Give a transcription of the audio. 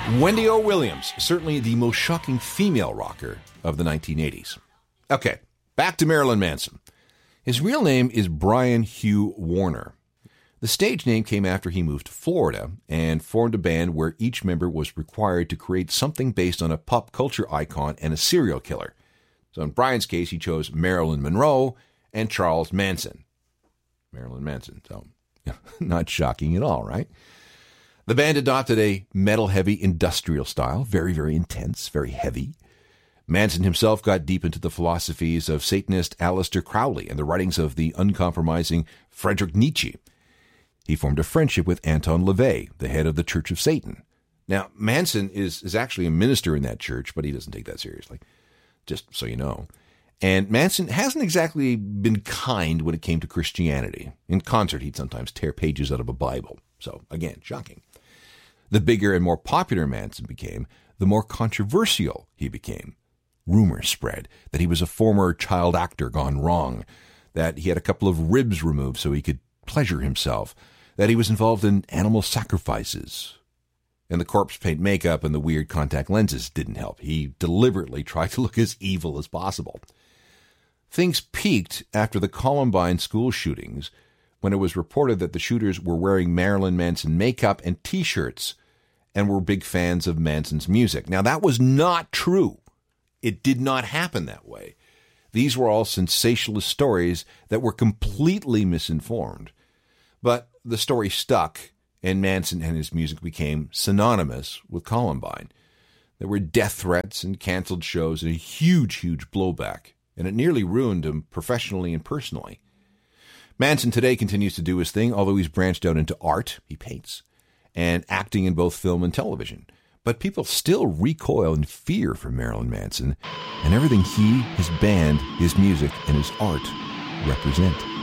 Wendy O. Williams, certainly the most shocking female rocker of the 1980s. Okay, back to Marilyn Manson. His real name is Brian Hugh Warner. The stage name came after he moved to Florida and formed a band where each member was required to create something based on a pop culture icon and a serial killer. So in Brian's case, he chose Marilyn Monroe and Charles Manson. Marilyn Manson, so not shocking at all, right? The band adopted a metal-heavy industrial style, very, very intense, very heavy. Manson himself got deep into the philosophies of Satanist Aleister Crowley and the writings of the uncompromising Friedrich Nietzsche. He formed a friendship with Anton LaVey, the head of the Church of Satan. Now, Manson is actually a minister in that church, but he doesn't take that seriously, just so you know. And Manson hasn't exactly been kind when it came to Christianity. In concert, he'd sometimes tear pages out of a Bible. So, again, shocking. The bigger and more popular Manson became, the more controversial he became. Rumors spread that he was a former child actor gone wrong, that he had a couple of ribs removed so he could pleasure himself, that he was involved in animal sacrifices. And the corpse paint makeup and the weird contact lenses didn't help. He deliberately tried to look as evil as possible. Things peaked after the Columbine school shootings, when it was reported that the shooters were wearing Marilyn Manson makeup and T-shirts and were big fans of Manson's music. Now, that was not true. It did not happen that way. These were all sensationalist stories that were completely misinformed. But the story stuck, and Manson and his music became synonymous with Columbine. There were death threats and canceled shows and a huge, huge blowback, and it nearly ruined him professionally and personally. Manson today continues to do his thing, although he's branched out into art, he paints, and acting in both film and television. But people still recoil in fear from Marilyn Manson and everything he, his band, his music, and his art represent.